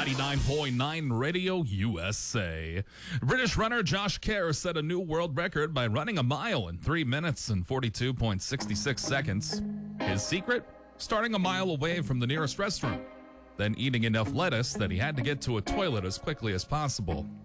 99.9 Radio USA. British runner Josh Kerr set a new world record by running a mile in 3 minutes and 42.66 seconds. His secret? Starting a mile away from the nearest restroom, then eating enough lettuce that he had to get to a toilet as quickly as possible.